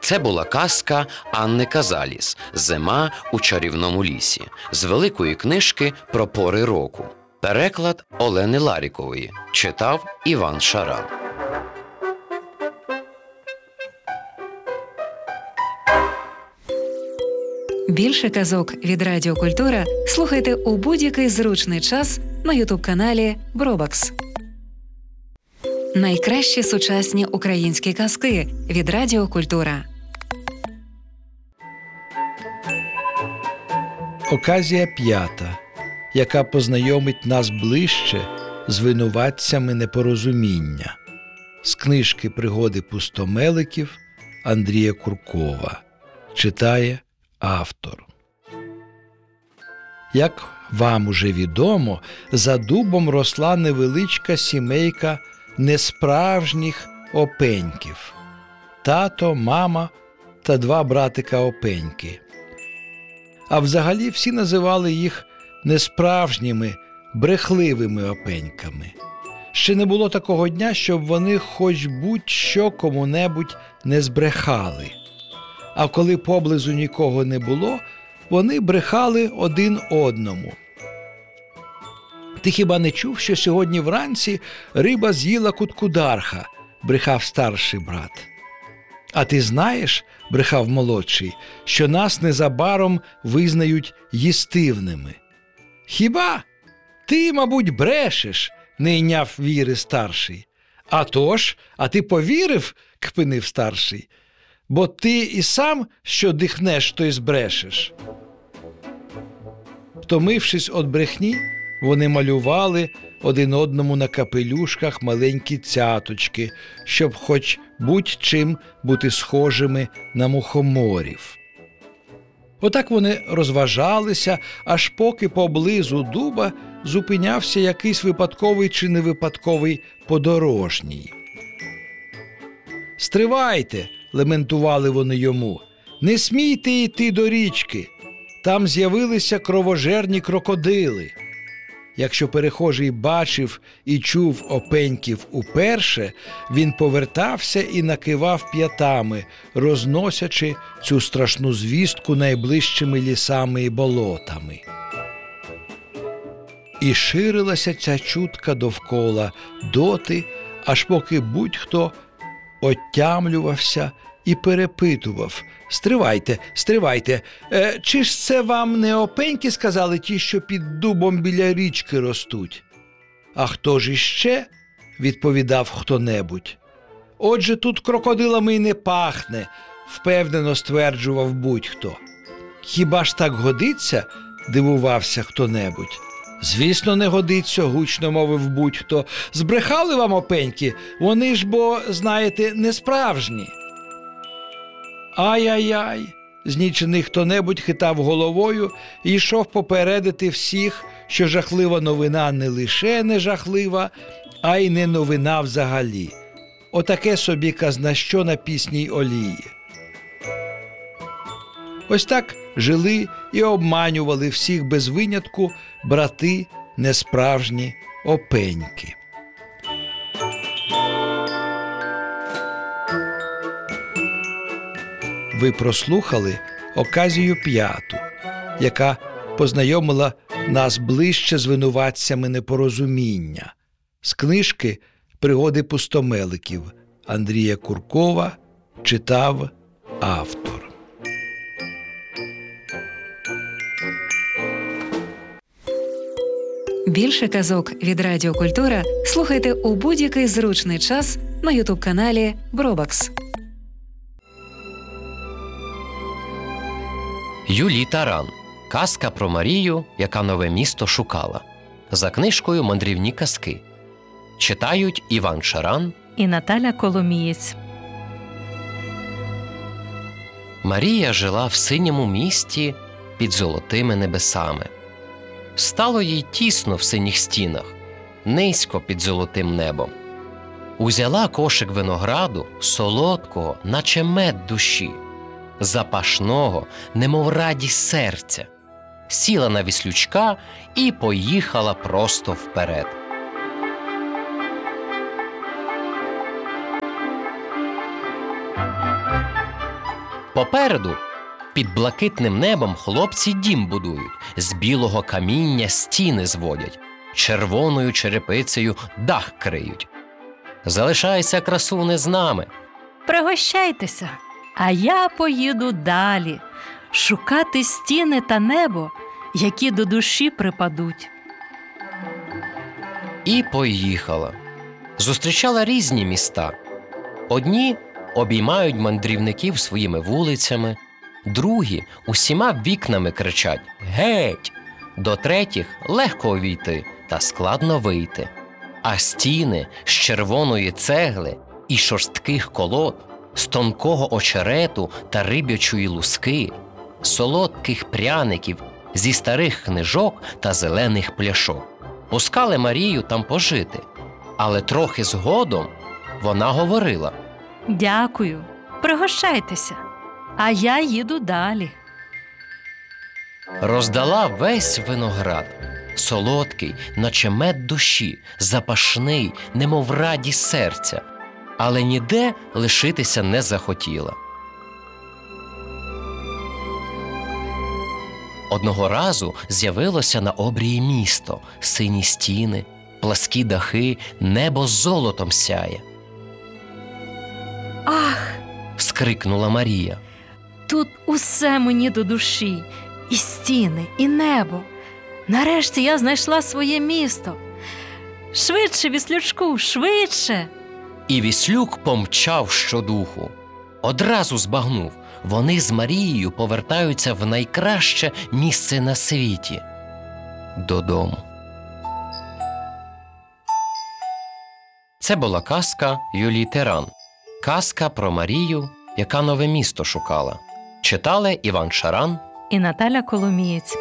Це була казка Анни Казаліс «Зима у чарівному лісі» з великої книжки про пори року. Переклад Олени Ларікової. Читав Іван Шаран. Більше казок від Радіо Культура слухайте у будь-який зручний час на ютуб-каналі Бробакс. Найкращі сучасні українські казки від Радіо Культура. Оказія 5, яка познайомить нас ближче з винуватцями непорозуміння. З книжки «Пригоди пустомеликів» Андрія Куркова. Читає автор. Як вам уже відомо, за дубом росла невеличка сімейка несправжніх опеньків. Тато, мама та 2 братика-опеньки. А взагалі всі називали їх несправжніми, брехливими опеньками. Ще не було такого дня, щоб вони хоч будь-що кому-небудь не збрехали. А коли поблизу нікого не було, вони брехали один одному. «Ти хіба не чув, що сьогодні вранці риба з'їла куткударха?» – брехав старший брат. «А ти знаєш, – брехав молодший, – що нас незабаром визнають їстивними?» «Хіба? Ти, мабуть, брешеш?» – не йняв віри старший. «А тож, а ти повірив?» – кпинив старший. «Бо ти і сам, що дихнеш, то й збрешеш». Втомившись від брехні, вони малювали один одному на капелюшках маленькі цяточки, щоб хоч будь-чим бути схожими на мухоморів. Отак вони розважалися, аж поки поблизу дуба зупинявся якийсь випадковий чи невипадковий подорожній. «Стривайте!» – лементували вони йому. «Не смійте йти до річки! Там з'явилися кровожерні крокодили!» Якщо перехожий бачив і чув опеньків уперше, він повертався і накивав п'ятами, розносячи цю страшну звістку найближчими лісами і болотами. І ширилася ця чутка довкола доти, аж поки будь-хто отямлювався і перепитував: «Стривайте, стривайте, чи ж це вам не опеньки сказали ті, що під дубом біля річки ростуть?» «А хто ж іще?» – відповідав хто-небудь. «Отже, тут крокодилами й не пахне», – впевнено стверджував будь-хто. «Хіба ж так годиться?» – дивувався хто-небудь. «Звісно, не годиться», – гучно мовив будь-хто. «Збрехали вам опеньки? Вони ж, бо, знаєте, не справжні». «Ай-ай-ай!» – знічений хто-небудь хитав головою і йшов попередити всіх, що жахлива новина не лише не жахлива, а й не новина взагалі. Отаке собі казнащо на пісній олії. Ось так жили і обманювали всіх без винятку брати несправжні опеньки. Ви прослухали оказію 5, яка познайомила нас ближче з винуватцями непорозуміння. З книжки «Пригоди пустомеликів» Андрія Куркова. Читав автор. Більше казок від Радіо Культура слухайте у будь-який зручний час на ютуб-каналі Бробакс. Юлій Таран. Казка про Марію, яка нове місто шукала. За книжкою «Мандрівні казки». Читають Іван Шаран і Наталя Коломієць. Марія жила в синьому місті під золотими небесами. Стало їй тісно в синіх стінах, низько під золотим небом. Узяла кошик винограду, солодкого, наче мед душі, запашного, немов радість серця, сіла на віслючка і поїхала просто вперед. Попереду, під блакитним небом, хлопці дім будують, з білого каміння стіни зводять, червоною черепицею дах криють. Залишайся, красуне, з нами. Пригощайтеся, а я поїду далі, шукати стіни та небо, які до душі припадуть. І поїхала. Зустрічала різні міста. Одні обіймають мандрівників своїми вулицями, другі усіма вікнами кричать «Геть!», до третіх легко увійти та складно вийти. А стіни з червоної цегли і шорстких колод, з тонкого очерету та риб'ячої луски, солодких пряників, зі старих книжок та зелених пляшок. Пускали Марію там пожити, але трохи згодом вона говорила: Дякую, пригощайтеся, а я їду далі. роздала весь виноград, солодкий, наче мед душі, запашний, немов радість серця, але ніде лишитися не захотіла. Одного разу з'явилося на обрії місто, сині стіни, пласкі дахи, небо золотом сяє. Ах, Скрикнула Марія. тут усе мені до душі, і стіни, і небо. Нарешті я знайшла своє місто. Швидше, Віслючку, швидше! І Віслюк помчав щодуху. Одразу збагнув, вони з Марією повертаються в найкраще місце на світі – додому. Це була казка Юлії Теран. Казка про Марію, яка нове місто шукала. Читали Іван Шаран І Наталя Коломієць.